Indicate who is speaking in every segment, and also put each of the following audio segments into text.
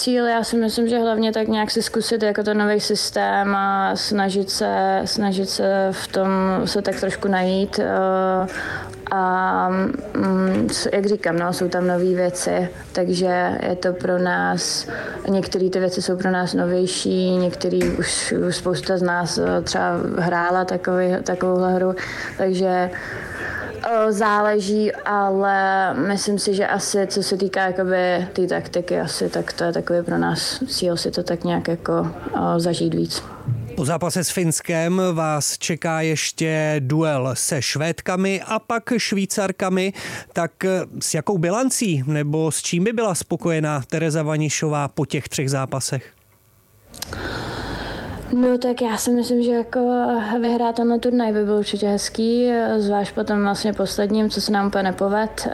Speaker 1: cíl, já si myslím, že hlavně tak nějak si zkusit jako ten nový systém a snažit se v tom se tak trošku najít. A jak říkám, no, jsou tam nové věci, takže je to pro nás, některé ty věci jsou pro nás novější, některé už spousta z nás třeba hrála takovouhle hru, takže záleží, ale myslím si, že asi co se týká jakoby té taktiky, asi tak to je takový pro nás cíl si to tak nějak jako zažít víc.
Speaker 2: Po zápase s Finskem vás čeká ještě duel se Švédkami a pak Švýcarkami. Tak s jakou bilancí nebo s čím by byla spokojená Tereza Vanišová po těch 3 zápasech?
Speaker 1: No tak já si myslím, že jako vyhrát tenhle turnaj by byl určitě hezký, zvlášť potom vlastně posledním, co se nám úplně nepoved.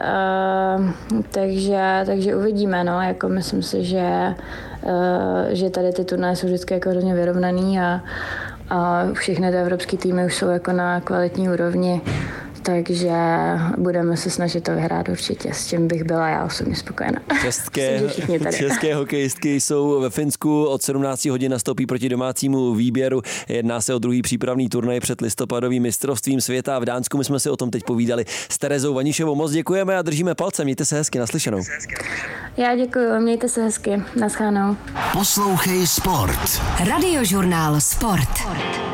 Speaker 1: Takže uvidíme, no, jako myslím si, že tady ty turnaje jsou vždycky jako hrozně vyrovnaný a všechny ty evropské týmy už jsou jako na kvalitní úrovni. Takže budeme se snažit to vyhrát určitě, s tím bych byla já osobně spokojená.
Speaker 3: České hokejistky jsou ve Finsku, od 17 hodin nastoupí proti domácímu výběru. Jedná se o druhý přípravný turnaj před listopadovým mistrovstvím světa v Dánsku. My jsme si o tom teď povídali s Terezou Vanišovou. Moc děkujeme a držíme palce. Mějte se hezky, naslyšenou.
Speaker 1: Já děkuji, mějte se hezky, naschledanou.
Speaker 4: Poslouchej Sport.
Speaker 5: Radiožurnál Sport.